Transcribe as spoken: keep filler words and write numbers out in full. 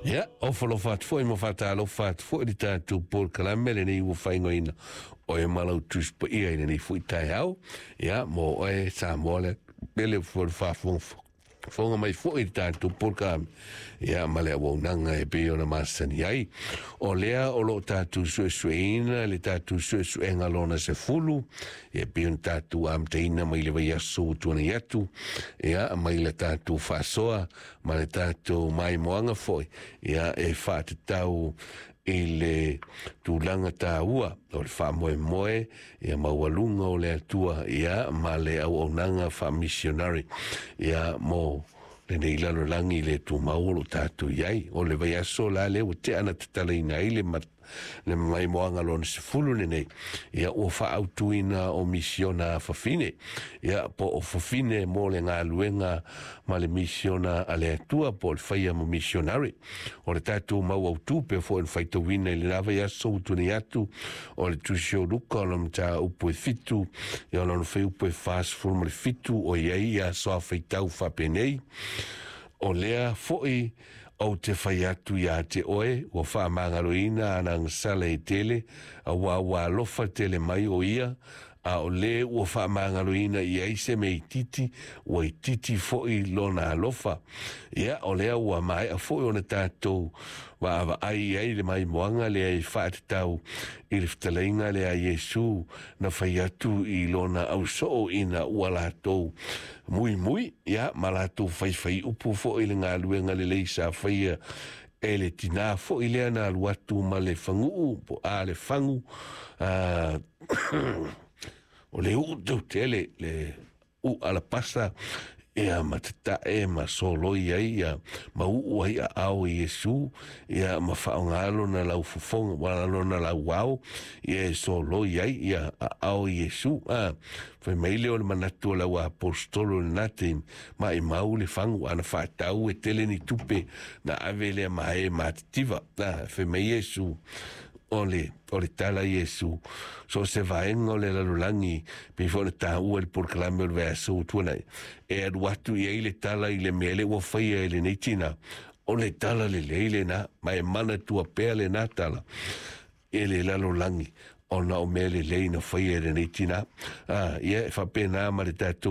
Ja, ofalo fat foi mo fatalo fat foi di tatu por kalamele ni wo faingoina. O e malau tus po ia ni foi tai au. Ja, mo e sa mole bele for fa fon fonga mai foi di tatu por kam. Ja, male wo nanga e pe ona masani ai. O lea o lo tatu su suina, le tatu su suenga lona se fulu. E pe un tatu am teina mai le vai asu tu na yatu. Ja, mai le tatu fa soa, ma le tatu mai moanga foi. Ja, e fa te tau i le tūlanga tā ua, o le wha moe moe, ia maualunga o le atua, ia ma le au au nanga wha missionary, ia mo le nei lalo langi le tu mauro tātu iai, o le vai aso la le o te ana te tala ina i le mat, le mai moanga lona se fulu ne nei, ia o wha autuina o misiona whawhine, ia po o whawhine mo le ngā luenga ma le misiona a le atua po le whaia mo missionary, o le tātu mau au tūpe fo en whaita wina i le lawa ia soutu ni atu, o le tusio luka o lom tā upo e fitu, ia lona whai upo e fast full ma le fitu, o iai ia soa whaitau whapenei, o lea foi o te whai atu ia te oe, o wha mangaroina anang sale i tele, a wā wā lofa tele mai o ia, a o le o wha mangaroina i aise me i titi, o i titi foi lona lofa. Ia, o lea ua mai a foi o na tātou, wa awa ai ai le mai moanga le ai whaate tau, i le whtalainga le a Yesu, na whai atu i lona au so ina ua lātou, mui mui, ia, ma lātou whai whai upu fo i le ngā luenga le leisa whaia, e le tina fo i lea nā luatu ma le whangu, po a le whangu, o le u tau tele, le u ala pasa, ia matata e ma solo ia ia ma u ai a au Yesu ia ma whaongalo na lau fufonga wala na lau wau ia solo ia ia a au Yesu a foi meile o le manatu lau apostolo nate ma i mau le fangu ana whaatau e tele ni tupe na avele ma e matitiva na foi me Yesu ole ole tala Yesu so se vaenga le lalulangi pe fo le tau el por clame el verso tuana e watu i le tala i le mele wo fai le netina ole tala le leile na mai mana tua pele na tala ele lalulangi ona o mele leina fai le netina ah ia fa pena ma le tatu